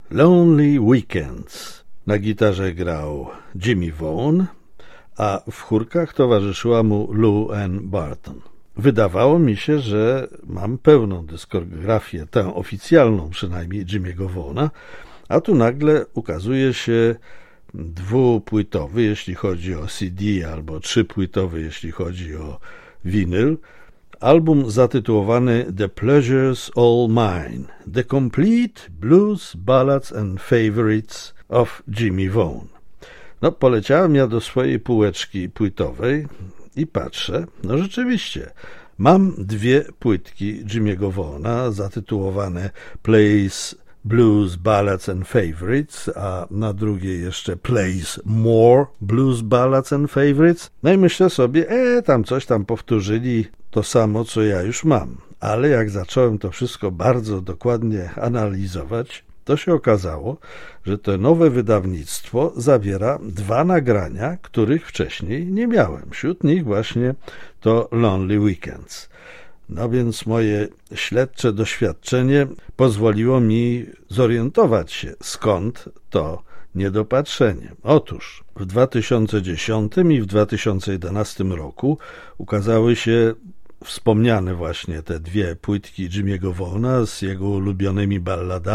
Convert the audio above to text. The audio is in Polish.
Lonely Weekends. Na gitarze grał Jimmy Vaughan, a w chórkach towarzyszyła mu Lou Ann Barton. Wydawało mi się, że mam pełną dyskografię, tę oficjalną przynajmniej Jimmy'ego Vaughana, a tu nagle ukazuje się dwupłytowy, jeśli chodzi o CD, albo trzypłytowy, jeśli chodzi o winyl, album zatytułowany The Pleasures All Mine, The Complete Blues, Ballads and Favorites of Jimmy Vaughan. No, poleciałem ja do swojej półeczki płytowej i patrzę, no rzeczywiście, mam dwie płytki Jimmy'ego Vaughana zatytułowane Plays Blues, Ballads and Favorites, a na drugiej jeszcze Plays More Blues, Ballads and Favorites. No i myślę sobie, tam coś tam powtórzyli, to samo, co ja już mam. Ale jak zacząłem to wszystko bardzo dokładnie analizować, to się okazało, że to nowe wydawnictwo zawiera dwa nagrania, których wcześniej nie miałem. Wśród nich właśnie to Lonely Weekends. No więc moje śledcze doświadczenie pozwoliło mi zorientować się, skąd to niedopatrzenie. Otóż w 2010 i w 2011 roku ukazały się wspomniane właśnie te dwie płytki Jimmy'ego Vaughana z jego ulubionymi balladami